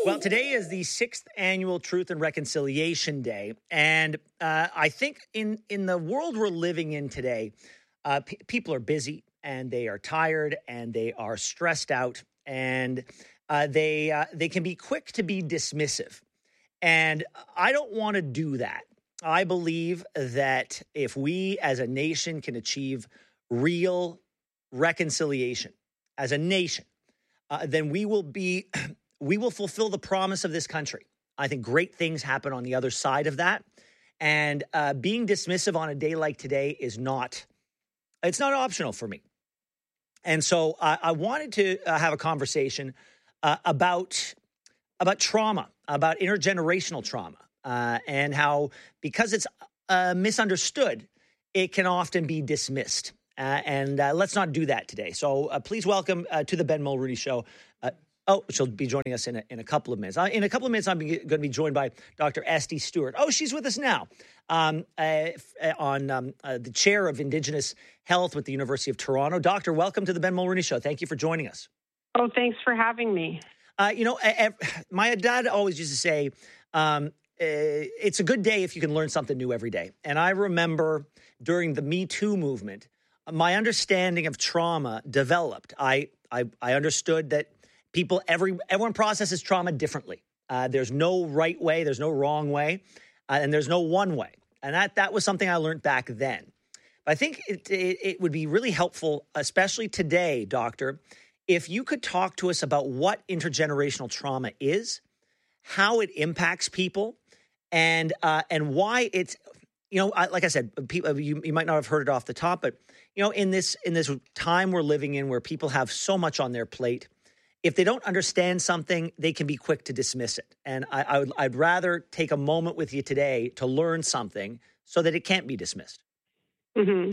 Well, today is the 6th annual Truth and Reconciliation Day. And I think in the world we're living in today, people are busy and they are tired and they are stressed out and they can be quick to be dismissive. And I don't want to do that. I believe that if we as a nation can achieve real reconciliation as a nation, then we will fulfill the promise of this country. I think great things happen on the other side of that. And being dismissive on a day like today it's not optional for me. And so I wanted to have a conversation about trauma, about intergenerational trauma, and how, because it's misunderstood, it can often be dismissed. And let's not do that today. So please welcome to the Ben Mulroney Show. She'll be joining us in a couple of minutes. In a couple of minutes, I'm going to be joined by Dr. Esty Stewart. Oh, she's with us now on the chair of Indigenous Health with the University of Toronto. Doctor, welcome to the Ben Mulroney Show. Thank you for joining us. Oh, thanks for having me. My dad always used to say, it's a good day if you can learn something new every day. And I remember during the Me Too movement, my understanding of trauma developed. I understood that everyone processes trauma differently. There's no right way, there's no wrong way, and there's no one way. And that was something I learned back then. But I think it would be really helpful, especially today, Doctor, if you could talk to us about what intergenerational trauma is, how it impacts people, and why it's, like I said, people, you might not have heard it off the top, but in this time we're living in where people have so much on their plate, if they don't understand something, they can be quick to dismiss it. And I'd rather take a moment with you today to learn something so that it can't be dismissed. Mm-hmm.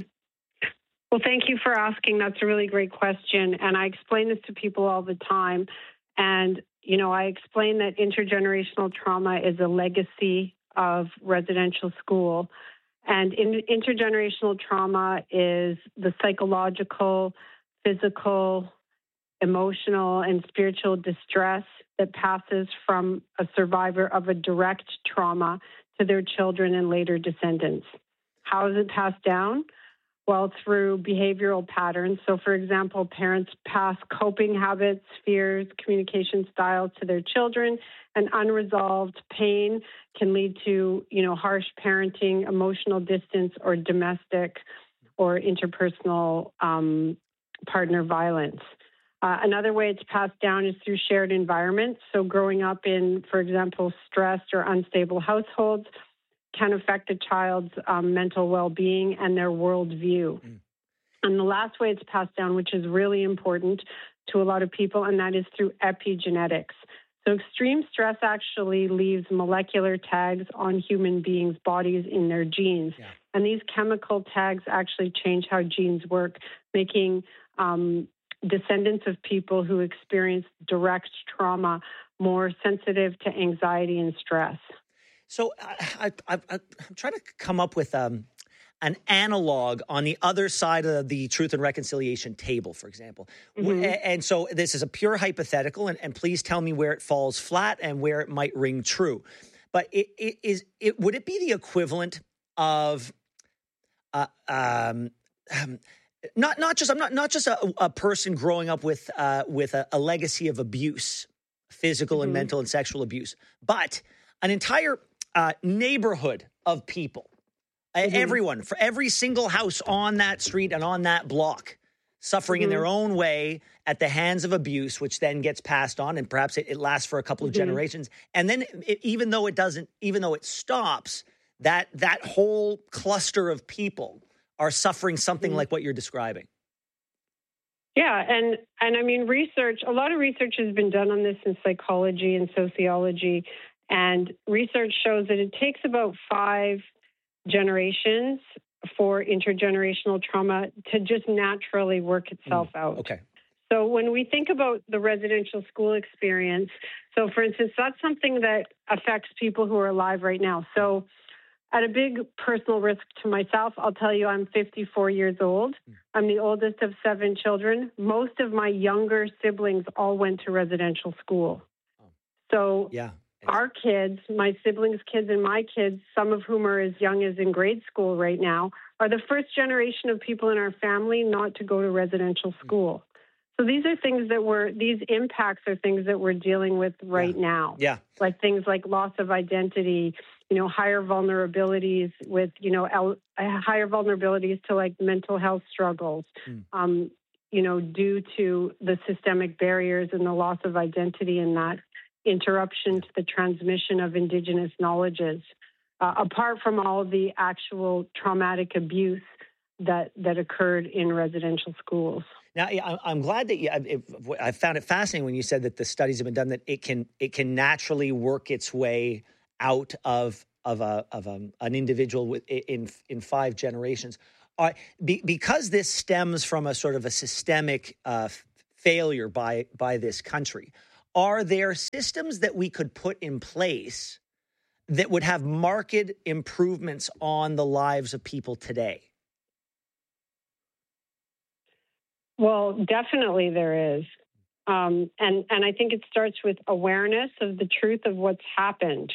Well, thank you for asking. That's a really great question. And I explain this to people all the time. And, I explain that intergenerational trauma is a legacy of residential school. And intergenerational trauma is the psychological, physical, emotional, and spiritual distress that passes from a survivor of a direct trauma to their children and later descendants. How is it passed down? Well, through behavioral patterns. So, for example, parents pass coping habits, fears, communication styles to their children, and unresolved pain can lead to, harsh parenting, emotional distance, or domestic or interpersonal partner violence. Another way it's passed down is through shared environments. So growing up in, for example, stressed or unstable households can affect a child's mental well-being and their worldview. And the last way it's passed down, which is really important to a lot of people, and that is through epigenetics. So extreme stress actually leaves molecular tags on human beings' bodies in their genes. Yeah. And these chemical tags actually change how genes work, making descendants of people who experience direct trauma more sensitive to anxiety and stress. So I'm trying to come up with an analog on the other side of the Truth and Reconciliation table, for example. Mm-hmm. And so this is a pure hypothetical, and please tell me where it falls flat and where it might ring true. But would it be the equivalent of not just a person growing up with a legacy of abuse, physical mm-hmm. and mental and sexual abuse, but an entire neighborhood of people, mm-hmm. everyone, for every single house on that street and on that block, suffering mm-hmm. in their own way at the hands of abuse, which then gets passed on, and perhaps it lasts for a couple of mm-hmm. generations. And then even though it stops, that whole cluster of people are suffering something mm-hmm. like what you're describing. Yeah, and I mean, a lot of research has been done on this in psychology and sociology. And research shows that it takes about 5 generations for intergenerational trauma to just naturally work itself out. Okay. So when we think about the residential school experience, so for instance, that's something that affects people who are alive right now. So at a big personal risk to myself, I'll tell you I'm 54 years old. I'm the oldest of 7 children. Most of my younger siblings all went to residential school. So Yeah. our kids, my siblings' kids and my kids, some of whom are as young as in grade school right now, are the first generation of people in our family not to go to residential school. So these are things these impacts are things that we're dealing with right now. Yeah. Like things like loss of identity, higher vulnerabilities with, higher vulnerabilities to like mental health struggles, due to the systemic barriers and the loss of identity and that interruption to the transmission of Indigenous knowledges, apart from all the actual traumatic abuse that occurred in residential schools. Now, I'm glad that I found it fascinating when you said that the studies have been done that it can naturally work its way out of an individual in 5 generations. Because this stems from a sort of a systemic failure by this country, are there systems that we could put in place that would have marked improvements on the lives of people today? Well, definitely there is. And I think it starts with awareness of the truth of what's happened.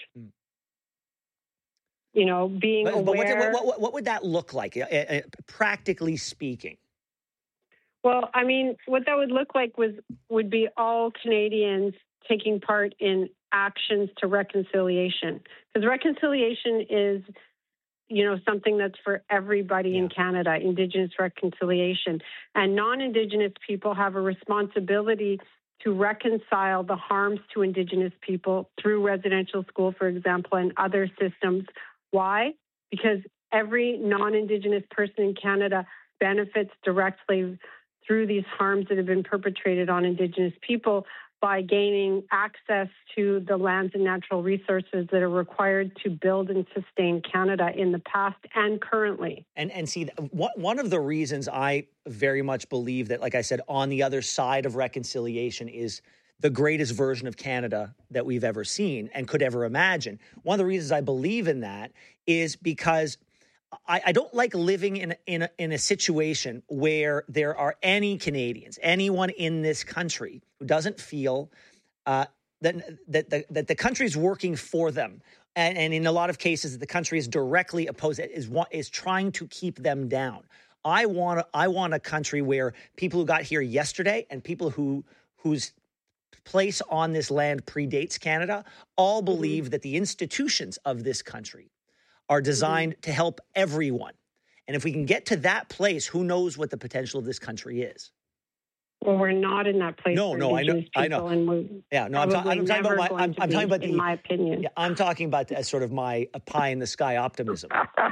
Being aware. But what would that look like, practically speaking? Well, I mean, what that would look like would be all Canadians taking part in actions to reconciliation. Because reconciliation is, something that's for everybody in Canada, Indigenous reconciliation. And non-Indigenous people have a responsibility to reconcile the harms to Indigenous people through residential school, for example, and other systems. Why? Because every non-Indigenous person in Canada benefits directly through these harms that have been perpetrated on Indigenous people by gaining access to the lands and natural resources that are required to build and sustain Canada in the past and currently. And see, one of the reasons I very much believe that, like I said, on the other side of reconciliation is the greatest version of Canada that we've ever seen and could ever imagine. One of the reasons I believe in that is because I don't like living in a situation where there are any Canadians, anyone in this country who doesn't feel that the country is working for them, and in a lot of cases the country is directly opposed, is trying to keep them down. I want a country where people who got here yesterday and people whose place on this land predates Canada all believe that the institutions of this country are designed to help everyone. And if we can get to that place, who knows what the potential of this country is? Well, we're not in that place. No, I know. I'm talking about in my opinion. Yeah, I'm talking about sort of my pie in the sky optimism.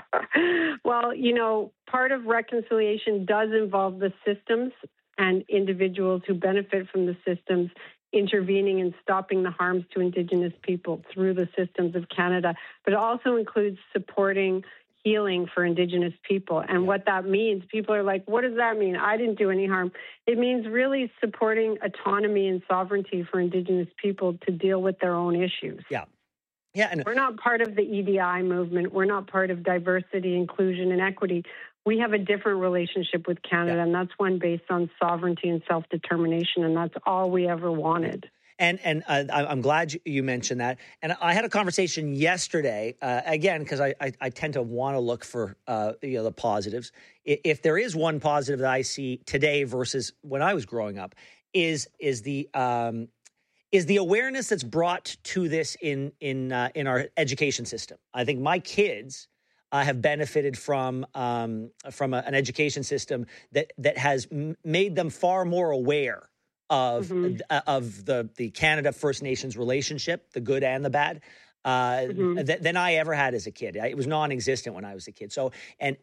Well, part of reconciliation does involve the systems and individuals who benefit from the systems intervening and stopping the harms to Indigenous people through the systems of Canada, but it also includes supporting healing for Indigenous people. And what that means, people are like, what does that mean? I didn't do any harm. It means really supporting autonomy and sovereignty for Indigenous people to deal with their own issues. Yeah. And we're not part of the EDI movement. We're not part of diversity, inclusion, and equity. We have a different relationship with Canada, and that's one based on sovereignty and self-determination, and that's all we ever wanted. And I'm glad you mentioned that. And I had a conversation yesterday, again, because I tend to want to look for the positives. If there is one positive that I see today versus when I was growing up, is the awareness that's brought to this in our education system. I think my kids have benefited from an education system that has made them far more aware of the Canada First Nations relationship, the good and the bad, than I ever had as a kid. It was non-existent when I was a kid. So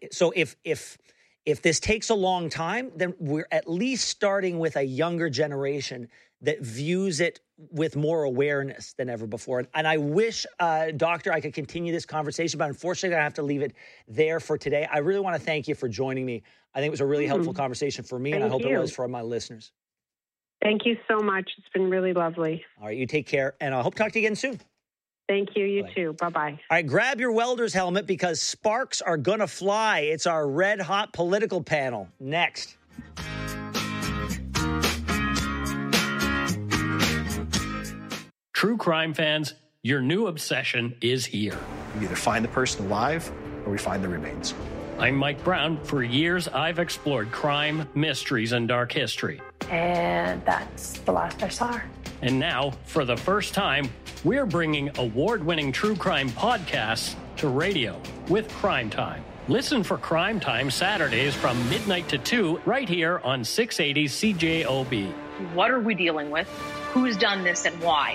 if this takes a long time, then we're at least starting with a younger generation that views it with more awareness than ever before. And I wish, Doctor, I could continue this conversation, but unfortunately I have to leave it there for today. I really want to thank you for joining me. I think it was a really helpful conversation for me, and I hope it was for my listeners. Thank you so much. It's been really lovely. All right, you take care, and I hope to talk to you again soon. Thank you. You too. Bye-bye. All right, grab your welder's helmet because sparks are going to fly. It's our red hot political panel next. True crime fans, your new obsession is here. We either find the person alive or we find the remains. I'm Mike Brown. For years, I've explored crime, mysteries, and dark history. And that's the last I saw her. And now, for the first time, we're bringing award-winning true crime podcasts to radio with Crime Time. Listen for Crime Time Saturdays from midnight to 2 right here on 680 CJOB. What are we dealing with? Who's done this and why?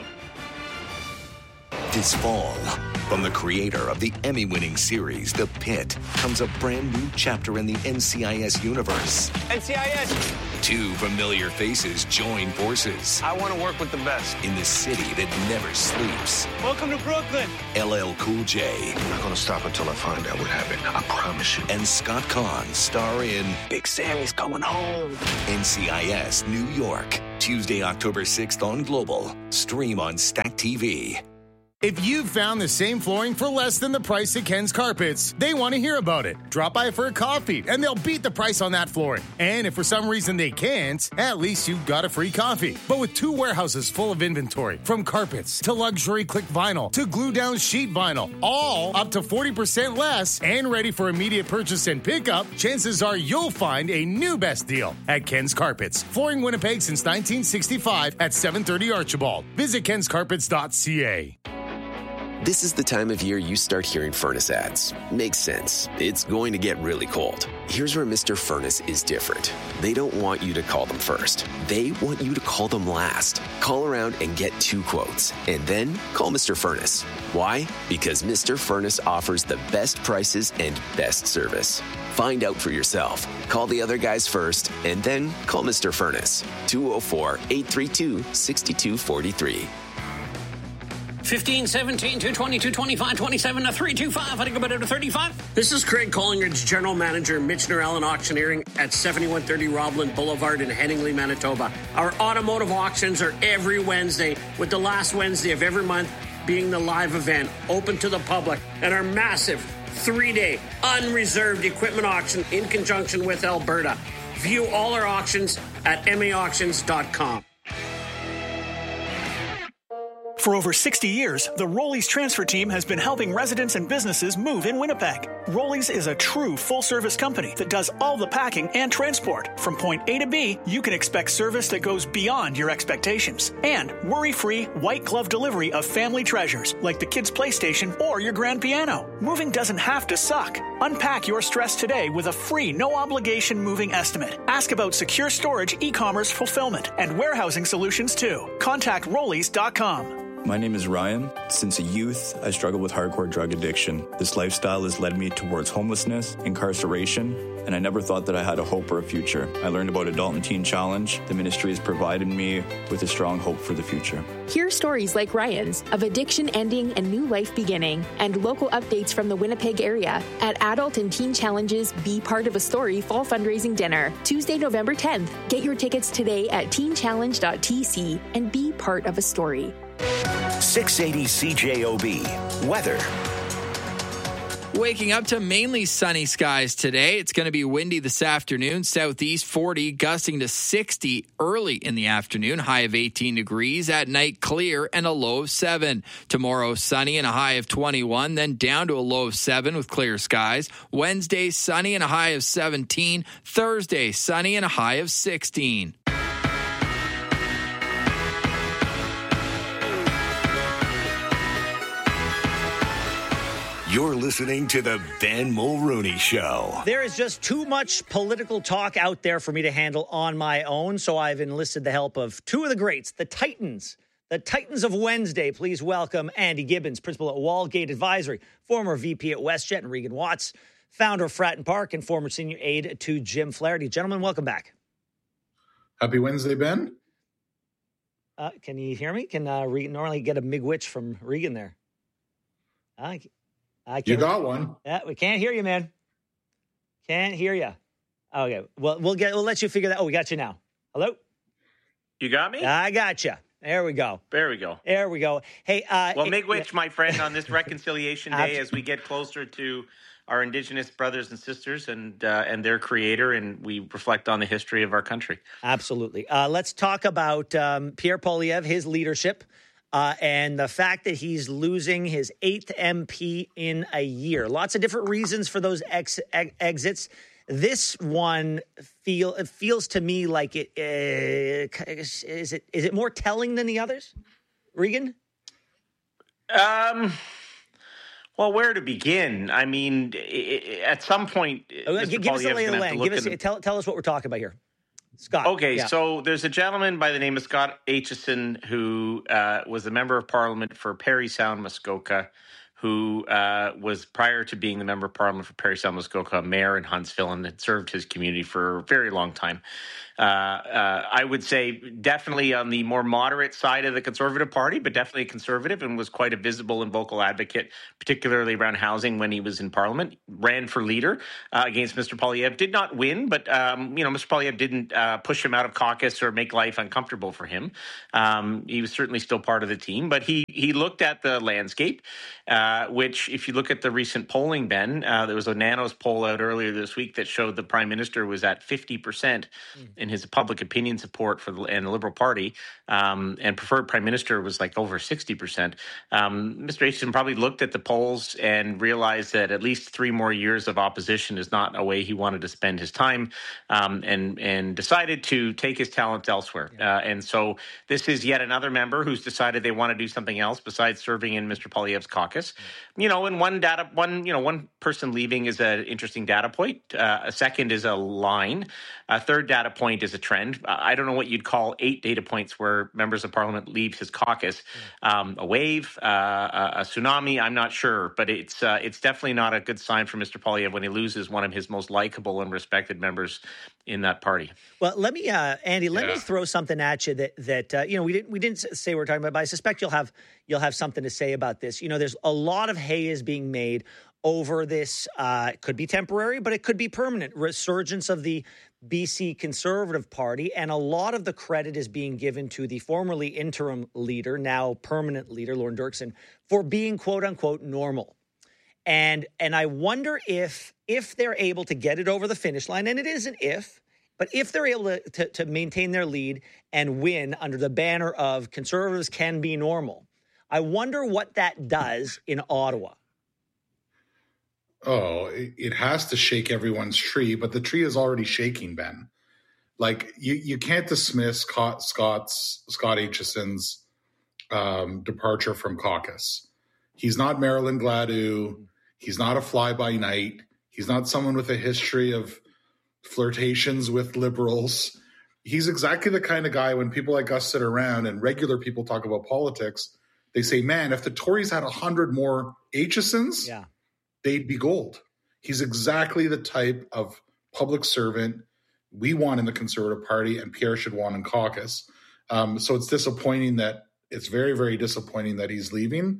This fall, from the creator of the Emmy-winning series, The Pit, comes a brand new chapter in the NCIS universe. NCIS! Two familiar faces join forces. I want to work with the best. In the city that never sleeps. Welcome to Brooklyn. LL Cool J. I'm not going to stop until I find out what happened. I promise you. And Scott Conn star in Big Sammy's coming home. NCIS New York. Tuesday, October 6th on Global. Stream on Stack TV. If you've found the same flooring for less than the price at Ken's Carpets, they want to hear about it. Drop by for a coffee, and they'll beat the price on that flooring. And if for some reason they can't, at least you got a free coffee. But with 2 warehouses full of inventory, from carpets to luxury click vinyl to glue-down sheet vinyl, all up to 40% less and ready for immediate purchase and pickup, chances are you'll find a new best deal at Ken's Carpets. Flooring Winnipeg since 1965 at 730 Archibald. Visit kenscarpets.ca. This is the time of year you start hearing furnace ads. Makes sense. It's going to get really cold. Here's where Mr. Furnace is different. They don't want you to call them first. They want you to call them last. Call around and get 2 quotes. And then call Mr. Furnace. Why? Because Mr. Furnace offers the best prices and best service. Find out for yourself. Call the other guys first, and then call Mr. Furnace. 204-832-6243. 15, 17, 220, 225, 27, 325. I think about it to 35. This is Craig Collingridge, General Manager, Mitch Norell and Auctioneering at 7130 Roblin Boulevard in Headingley, Manitoba. Our automotive auctions are every Wednesday, with the last Wednesday of every month being the live event, open to the public, and our massive 3-day unreserved equipment auction in conjunction with Alberta. View all our auctions at maauctions.com. For over 60 years, the Rollies transfer team has been helping residents and businesses move in Winnipeg. Rollies is a true full-service company that does all the packing and transport. From point A to B, you can expect service that goes beyond your expectations. And worry-free, white-glove delivery of family treasures like the kids' PlayStation or your grand piano. Moving doesn't have to suck. Unpack your stress today with a free, no-obligation moving estimate. Ask about secure storage, e-commerce fulfillment, and warehousing solutions, too. Contact Rollies.com. My name is Ryan. Since a youth, I struggled with hardcore drug addiction. This lifestyle has led me towards homelessness, incarceration, and I never thought that I had a hope or a future. I learned about Adult and Teen Challenge. The ministry has provided me with a strong hope for the future. Hear stories like Ryan's of addiction ending and new life beginning, and local updates from the Winnipeg area at Adult and Teen Challenge's Be Part of a Story Fall Fundraising Dinner, Tuesday, November 10th. Get your tickets today at teenchallenge.tc and be part of a story. 680 CJOB. Weather. Waking up to mainly sunny skies today. It's going to be windy this afternoon. Southeast 40, gusting to 60 early in the afternoon. High of 18 degrees. At night, clear and a low of 7. Tomorrow, sunny and a high of 21. Then down to a low of 7 with clear skies. Wednesday, sunny and a high of 17. Thursday, sunny and a high of 16. You're listening to the Ben Mulrooney Show. There is just too much political talk out there for me to handle on my own, so I've enlisted the help of 2 of the greats, the Titans of Wednesday. Please welcome Andy Gibbons, principal at Wallgate Advisory, former VP at WestJet, and Regan Watts, founder of Fratton Park and former senior aide to Jim Flaherty. Gentlemen, welcome back. Happy Wednesday, Ben. Can you hear me? Can Regan normally get a migwitch from Regan there? You got one. Yeah, we can't hear you, man. Can't hear you. Okay, well, we'll let you figure that. Oh, we got you now. Hello? You got me? I got you. There we go. There we go. There we go. Hey, well, Miigwech, my friend, on this Reconciliation Day, as we get closer to our Indigenous brothers and sisters and their creator, and we reflect on the history of our country. Absolutely. Let's talk about Pierre Poilievre, his leadership and the fact that he's losing his 8th MP in a year. Lots of different reasons for those exits. This one feels to me like it is it more telling than the others, Regan? Well, where to begin? I mean, at some point, give us a lay of the land. Tell us what we're talking about here. Scott. Okay, so there's a gentleman by the name of Scott Aitchison who was a member of Parliament for Parry Sound, Muskoka, who was, prior to being the member of Parliament for Parry Sound, Muskoka, mayor in Huntsville, and had served his community for a very long time. I would say definitely on the more moderate side of the Conservative Party, but definitely a conservative, and was quite a visible and vocal advocate, particularly around housing when he was in Parliament. Ran for leader against Mr. Poilievre. Did not win, but Mr. Poilievre didn't push him out of caucus or make life uncomfortable for him. He was certainly still part of the team, but he looked at the landscape, which, if you look at the recent polling, Ben, there was a Nanos poll out earlier this week that showed the Prime Minister was at 50% in his public opinion support for the Liberal Party, and preferred Prime Minister was like over 60%. Mr. Aitchison probably looked at the polls and realized that at least 3 more years of opposition is not a way he wanted to spend his time, and decided to take his talents elsewhere. And so this is yet another member who's decided they want to do something else besides serving in Mr. Poilievre's caucus. And one person leaving is an interesting data point. A second is a line. A third data point is a trend. I don't know what you'd call 8 data points where members of Parliament leave his caucus. A wave, a tsunami, I'm not sure, but it's definitely not a good sign for Mr. Poilievre when he loses one of his most likable and respected members in that party. Well, let me, Andy, let me throw something at you that we didn't say we're talking about, but I suspect you'll have something to say about this. There's a lot of hay is being made over this. It could be temporary, but it could be permanent resurgence of the BC Conservative Party, and a lot of the credit is being given to the formerly interim leader, now permanent leader, Lorne Dirksen, for being quote unquote normal. And I wonder if they're able to get it over the finish line, and it is an if, but if they're able to maintain their lead and win under the banner of Conservatives can be normal, I wonder what that does in Ottawa. Oh, it has to shake everyone's tree, but the tree is already shaking, Ben. Like, you can't dismiss Scott Aitchison's departure from caucus. He's not Marilyn Gladue. He's not a fly-by-night. He's not someone with a history of flirtations with liberals. He's exactly the kind of guy when people like us sit around and regular people talk about politics, they say, man, if the Tories had 100 more Aitchisons, they'd be gold. He's exactly the type of public servant we want in the Conservative Party and Pierre should want in caucus. So it's disappointing it's very, very disappointing that he's leaving.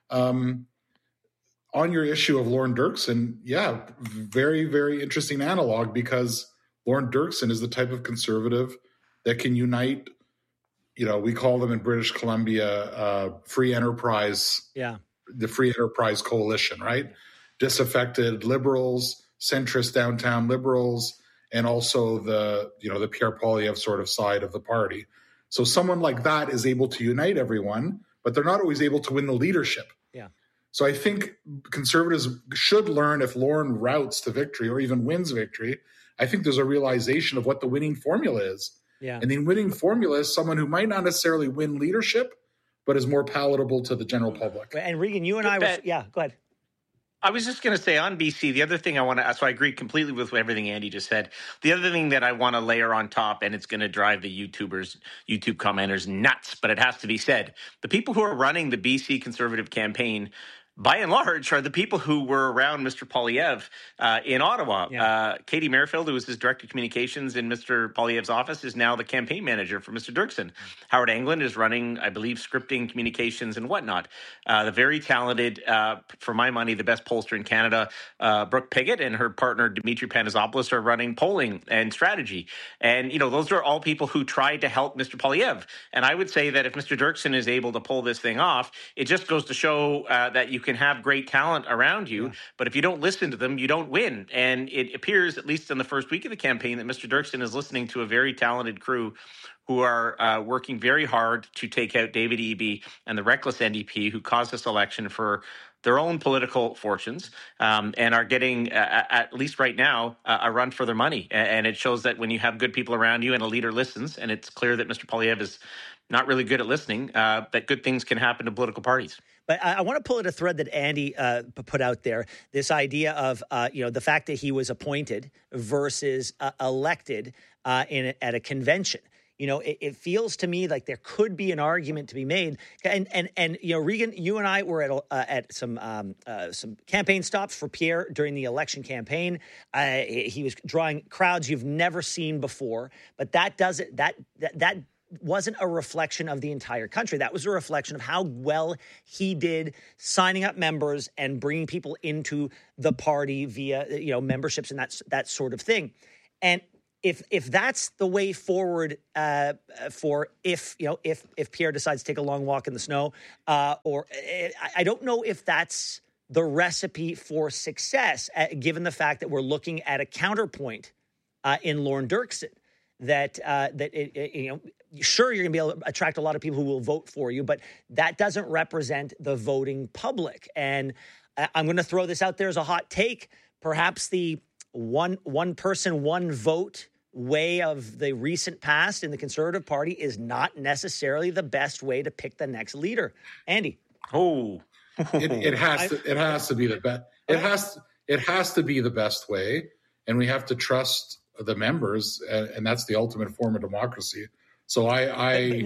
On your issue of Lorne Dirksen, very, very interesting analog, because Lorne Dirksen is the type of conservative that can unite, we call them in British Columbia free enterprise, the Free Enterprise Coalition, right? Disaffected liberals, centrist downtown liberals, and also the Pierre Poilievre sort of side of the party. So someone like that is able to unite everyone, but they're not always able to win the leadership. Yeah. So I think Conservatives should learn, if Lorne routes to victory or even wins victory, I think there's a realization of what the winning formula is. Yeah. And the winning formula is someone who might not necessarily win leadership, but is more palatable to the general public. And Regan, you and I were, go ahead. I was just going to say on BC, the other thing so I agree completely with everything Andy just said. The other thing that I want to layer on top, and it's going to drive the YouTube commenters nuts, but it has to be said, the people who are running the BC Conservative campaign, by and large, are the people who were around Mr. Poilievre in Ottawa. Yeah. Katie Merrifield, who was his director of communications in Mr. Poilievre's office, is now the campaign manager for Mr. Dirksen. Howard Englund is running, I believe, scripting, communications, and whatnot. The very talented, for my money, the best pollster in Canada, Brooke Pigott, and her partner, Dimitri Panagopoulos, are running polling and strategy. And, those are all people who tried to help Mr. Poilievre. And I would say that if Mr. Dirksen is able to pull this thing off, it just goes to show that you can have great talent around you, but if you don't listen to them, you don't win. And it appears, at least in the first week of the campaign, that Mr. Dirksen is listening to a very talented crew who are working very hard to take out David Eby and the reckless NDP who caused this election for their own political fortunes, and are getting, at least right now, a run for their money. And it shows that when you have good people around you and a leader listens, and it's clear that Mr. Poilievre is not really good at listening, that good things can happen to political parties. But I want to pull at a thread that Andy put out there, this idea of, the fact that he was appointed versus elected at a convention. It feels to me like there could be an argument to be made. And Regan, you and I were at some campaign stops for Pierre during the election campaign. He was drawing crowds you've never seen before. But that wasn't a reflection of the entire country. That was a reflection of how well he did signing up members and bringing people into the party via, memberships and that sort of thing. And if that's the way forward for if Pierre decides to take a long walk in the snow, or I don't know if that's the recipe for success, given the fact that we're looking at a counterpoint in Lorne Dirksen. Sure, you're going to be able to attract a lot of people who will vote for you, but that doesn't represent the voting public. And I'm going to throw this out there as a hot take. Perhaps the one person, one vote way of the recent past in the Conservative Party is not necessarily the best way to pick the next leader. Andy. It has to be the best. It has to be the best way, and we have to trust the members, and that's the ultimate form of democracy. So I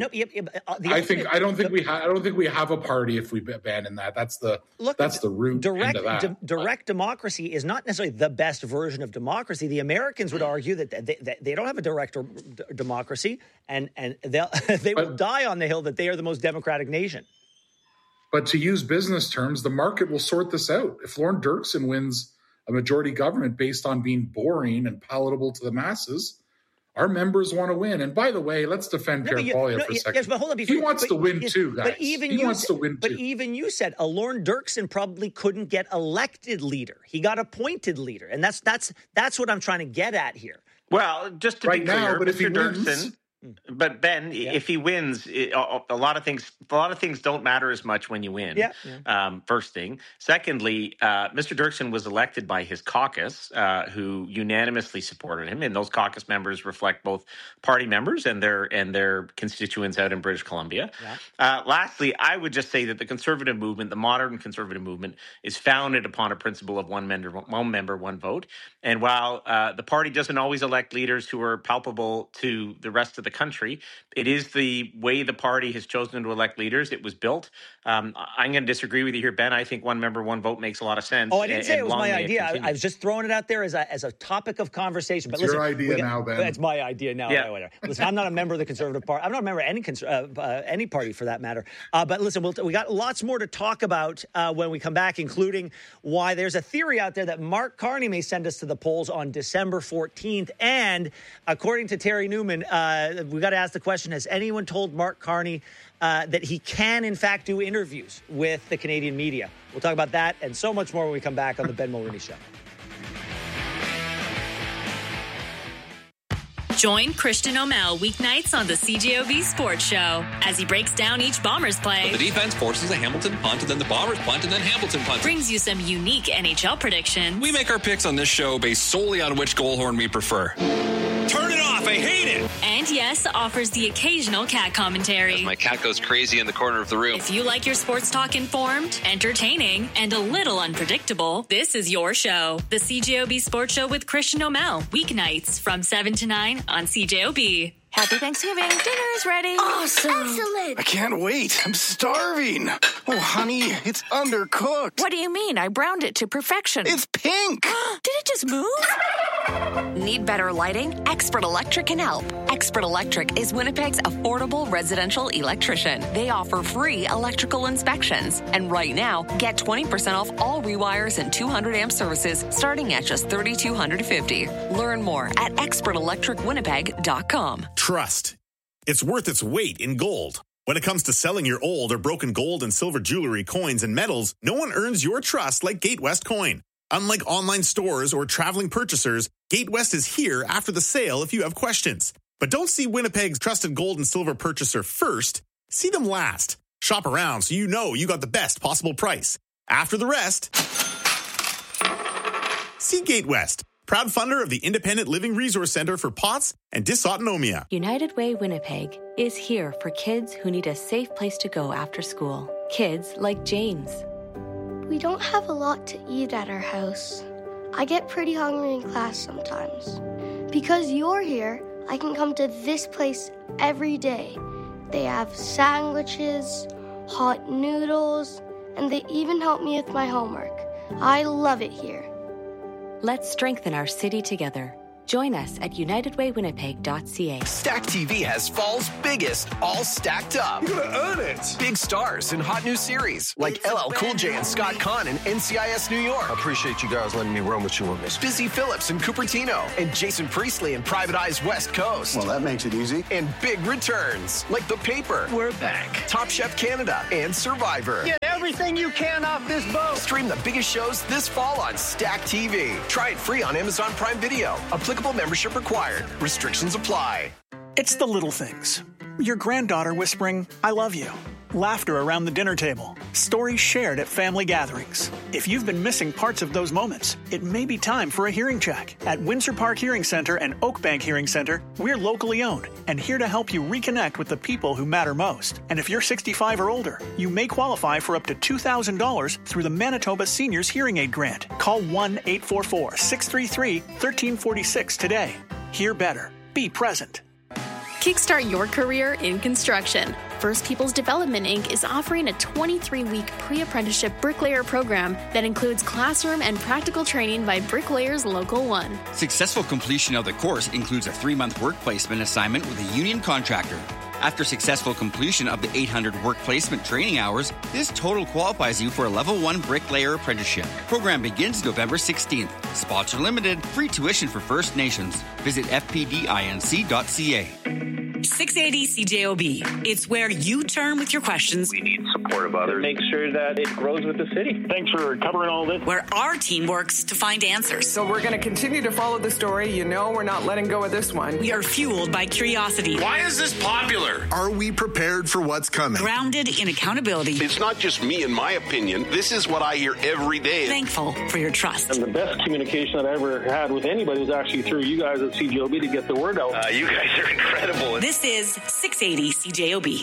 don't think we have a party if we abandon that. That's the root into that. Direct democracy is not necessarily the best version of democracy. The Americans would argue that they don't have a direct democracy, and they will die on the hill that they are the most democratic nation. But to use business terms, the market will sort this out. If Lorne Dirksen wins a majority government based on being boring and palatable to the masses, our members want to win. And by the way, let's defend Pierre Poilievre for a second. Yes, but hold on. He wants to win too, guys. But even you said a Lorne Dirksen probably couldn't get elected leader. He got appointed leader. And that's what I'm trying to get at here. Well, just to be clear, but if he Dirksen wins... But Ben, if he wins, a lot of things don't matter as much when you win. First thing. Secondly, Mr. Dirksen was elected by his caucus, who unanimously supported him, and those caucus members reflect both party members and their constituents out in British Columbia. Lastly, I would just say that the conservative movement, the modern conservative movement, is founded upon a principle of one member, one vote. And while the party doesn't always elect leaders who are palpable to the rest of the country, it is the way the party has chosen to elect leaders. It was built. I'm going to disagree with you here, Ben. I think one member, one vote makes a lot of sense. Oh, I didn't say it was my idea. I was just throwing it out there as a topic of conversation. But it's your idea now, Ben. It's my idea now. Yeah. Listen, I'm not a member of the Conservative Party. I'm not a member of any party for that matter. But listen, we got lots more to talk about when we come back, including why there's a theory out there that Mark Carney may send us to the polls on December 14th. And according to Terry Newman, we got to ask the question, has anyone told Mark Carney that he can, in fact, do interviews with the Canadian media? We'll talk about that and so much more when we come back on the Ben Mulroney Show. Join Christian O'Mell weeknights on the CJOB Sports Show as he breaks down each Bombers play. But the defense forces a Hamilton punt, and then the Bombers punt, and then Hamilton punt. Brings you some unique NHL predictions. We make our picks on this show based solely on which goal horn we prefer. Turn it off. I hate it. And yes, offers the occasional cat commentary. As my cat goes crazy in the corner of the room. If you like your sports talk informed, entertaining, and a little unpredictable, this is your show. The CJOB Sports Show with Christian O'Mell. Weeknights from 7 to 9 on CJOB. Happy Thanksgiving. Dinner is ready. Awesome. Excellent. I can't wait. I'm starving. Oh, honey, it's undercooked. What do you mean? I browned it to perfection. It's pink. Did it just move? Need better lighting? Expert Electric can help. Expert Electric is Winnipeg's affordable residential electrician. They offer free electrical inspections. And right now, get 20% off all rewires and 200-amp services starting at just $3,250. Learn more at expertelectricwinnipeg.com. Trust. It's worth its weight in gold. When it comes to selling your old or broken gold and silver jewelry, coins, and metals, no one earns your trust like Gatewest Coin. Unlike online stores or traveling purchasers, Gatewest is here after the sale if you have questions. But don't see Winnipeg's trusted gold and silver purchaser first. See them last. Shop around so you know you got the best possible price. After the rest, see Gate West, proud funder of the Independent Living Resource Center for POTS and Dysautonomia. United Way Winnipeg is here for kids who need a safe place to go after school. Kids like James. We don't have a lot to eat at our house. I get pretty hungry in class sometimes. Because you're here, I can come to this place every day. They have sandwiches, hot noodles, and they even help me with my homework. I love it here. Let's strengthen our city together. Join us at unitedwaywinnipeg.ca. Stack TV has fall's biggest, all stacked up. You're gonna earn it. Big stars in hot new series like LL Cool J and Scott Conn in NCIS New York. I appreciate you guys letting me run with you on this. Busy Phillips in Cupertino and Jason Priestley in Private Eyes West Coast. Well, that makes it easy. And big returns like The Paper. We're back. Top Chef Canada and Survivor. Get everything you can off this boat. Stream the biggest shows this fall on Stack TV. Try it free on Amazon Prime Video. Applicable membership required. Restrictions apply. It's the little things. Your granddaughter whispering, "I love you." Laughter around the dinner table. Stories shared at family gatherings. If you've been missing parts of those moments, it may be time for a hearing check. At Windsor Park Hearing Center and Oakbank Hearing Center, we're locally owned and here to help you reconnect with the people who matter most. And if you're 65 or older, you may qualify for up to $2,000 through the Manitoba Seniors Hearing Aid Grant. Call 1-844-633-1346 today. Hear better. Be present. Kickstart your career in construction. First Peoples Development, Inc. is offering a 23-week pre-apprenticeship bricklayer program that includes classroom and practical training by Bricklayers Local 1. Successful completion of the course includes a 3-month work placement assignment with a union contractor. After successful completion of the 800 work placement training hours, this total qualifies you for a Level 1 bricklayer apprenticeship. Program begins November 16th. Spots are limited. Free tuition for First Nations. Visit fpdinc.ca. 680 CJOB. It's where you turn with your questions. We need support of others. Make sure that it grows with the city. Thanks for covering all this. Where our team works to find answers. So we're going to continue to follow the story. You know we're not letting go of this one. We are fueled by curiosity. Why is this popular? Are we prepared for what's coming? Grounded in accountability. It's not just me and my opinion. This is what I hear every day. Thankful for your trust. And the best communication that I ever had with anybody was actually through you guys at CJOB to get the word out. You guys are incredible. This is 680 CJOB.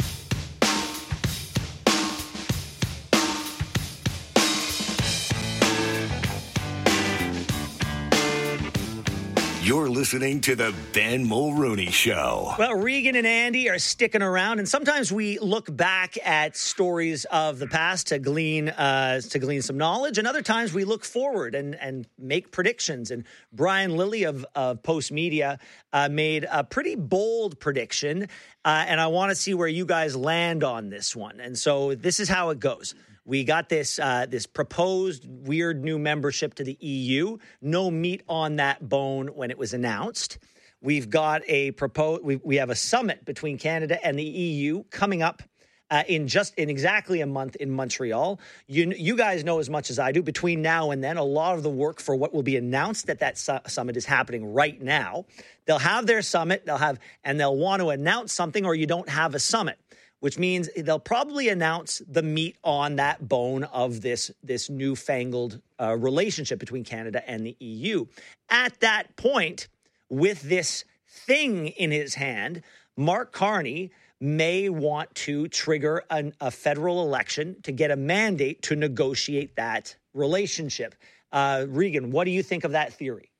You're listening to the Ben Mulrooney Show. Well, Regan and Andy are sticking around, and sometimes we look back at stories of the past to glean some knowledge, and other times we look forward and make predictions. And Brian Lilly of Post Media made a pretty bold prediction, and I want to see where you guys land on this one. And so this is how it goes. We got this proposed weird new membership to the EU. No meat on that bone when it was announced. We've got we have a summit between Canada and the EU coming up in exactly a month in Montreal. You guys know as much as I do. Between now and then, a lot of the work for what will be announced at that summit is happening right now. They'll have their summit. They'll want to announce something, or you don't have a summit, which means they'll probably announce the meat on that bone of this newfangled relationship between Canada and the EU. At that point, with this thing in his hand, Mark Carney may want to trigger a federal election to get a mandate to negotiate that relationship. Regan, what do you think of that theory?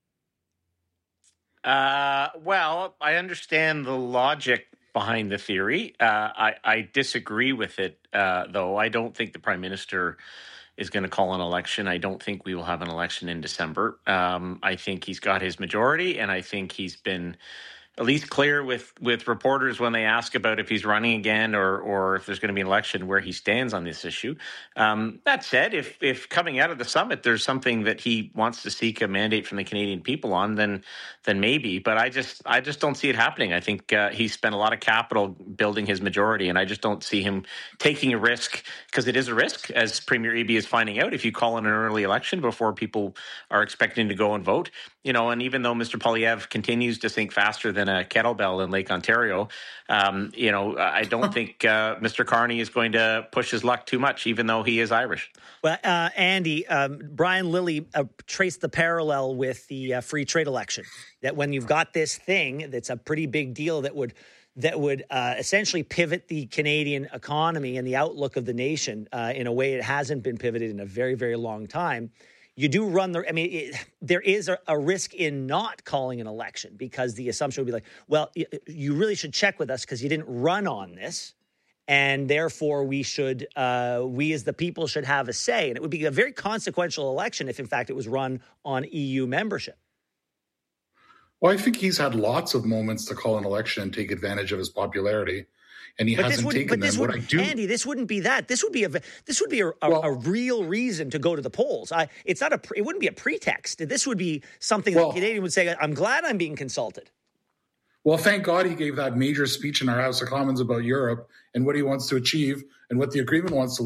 Well, I understand the logic behind the theory. I disagree with it, though. I don't think the Prime Minister is going to call an election. I don't think we will have an election in December. I think he's got his majority, and I think he's been at least clear with reporters when they ask about if he's running again or if there's going to be an election, where he stands on this issue. That said, if coming out of the summit there's something that he wants to seek a mandate from the Canadian people on, then maybe. But I just don't see it happening. I think he spent a lot of capital building his majority, and I just don't see him taking a risk, because it is a risk, as Premier Eby is finding out. If you call in an early election before people are expecting to go and vote, and even though Mr. Poilievre continues to sink faster than a kettlebell in Lake Ontario, I don't think Mr. Carney is going to push his luck too much, even though he is Irish. Well, Andy, Brian Lilly traced the parallel with the free trade election, that when you've got this thing that's a pretty big deal that would essentially pivot the Canadian economy and the outlook of the nation in a way it hasn't been pivoted in a very, very long time. You do run there is a risk in not calling an election, because the assumption would be like, well, you really should check with us because you didn't run on this. And therefore, we as the people should have a say. And it would be a very consequential election if, in fact, it was run on EU membership. Well, I think he's had lots of moments to call an election and take advantage of his popularity, and he hasn't taken them. Andy, this wouldn't be that. This would be a real reason to go to the polls. It wouldn't be a pretext. This would be something that the Canadian would say, I'm glad I'm being consulted. Well, thank God he gave that major speech in our House of Commons about Europe and what he wants to achieve and what the agreement wants to